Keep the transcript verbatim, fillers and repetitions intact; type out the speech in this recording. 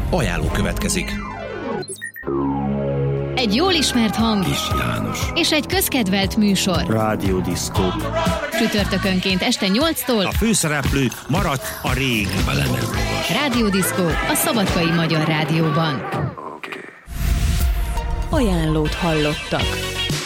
Ajánló következik. Egy jól ismert hang Kis János és egy közkedvelt műsor. Rádió Diszkó. Csütörtökönként este nyolctól A főszereplő maradt a régi. Rádió Diszkó a Szabadkai Magyar Rádióban. Ajánlót hallottak.